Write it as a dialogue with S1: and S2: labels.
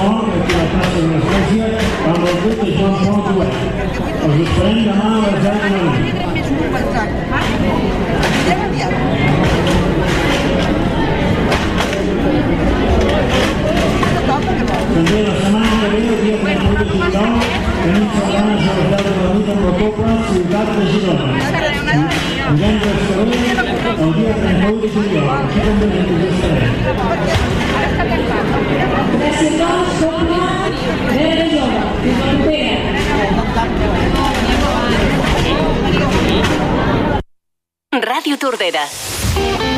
S1: Nord, aquí a la plaça de l'Església, amb el grup de Joan Pont Duet. Els esperem demà a les 10 de la nit. També la setmana que ve, el dia 31 de juliol, tenim sardanes a les 10 de la nit amb la Cobla, ciutat de Girona. Divendres que ve, el dia 31 de juliol. Aquí també ens estarem.
S2: Gràcies, doncs, Cobla, Vera Jove. Fins la propera.
S3: Ràdio Tordera.